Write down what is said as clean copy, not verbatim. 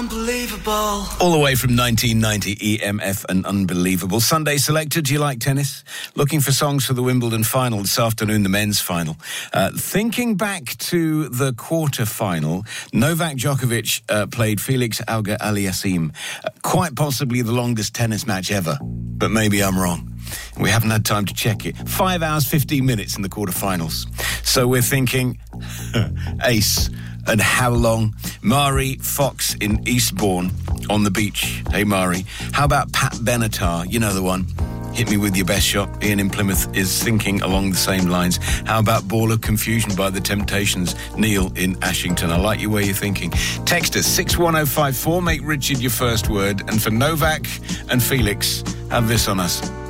Unbelievable. All the way from 1990, EMF and Unbelievable. Sunday Selector, do you like tennis? Looking for songs for the Wimbledon final this afternoon, the men's final. Thinking back to the quarter-final, Novak Djokovic played Felix Auger-Aliassime. Quite possibly the longest tennis match ever, but maybe I'm wrong. We haven't had time to check it. 5 hours, 15 minutes in the quarterfinals. So we're thinking ace. And how long? Mari Fox in Eastbourne on the beach. Hey, Mari. How about Pat Benatar? You know the one. Hit me with your best shot. Ian in Plymouth is thinking along the same lines. How about Ball of Confusion by The Temptations? Neil in Ashington. I like you where you're thinking. Text us 61054. Make Richard your first word. And for Novak and Felix, have this on us.